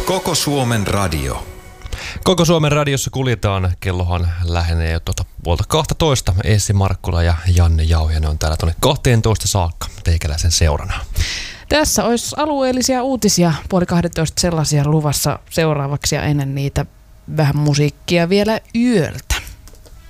Koko Suomen radio. Koko Suomen radiossa kuljetaan. Kellohan lähenee jo 11:30. Essi Markkula ja Janne Jauhiainen on täällä tuonne 12 saakka teikäläisen seurana. Tässä olisi alueellisia uutisia 11:30 sellaisia luvassa seuraavaksi ja ennen niitä vähän musiikkia vielä yöltä.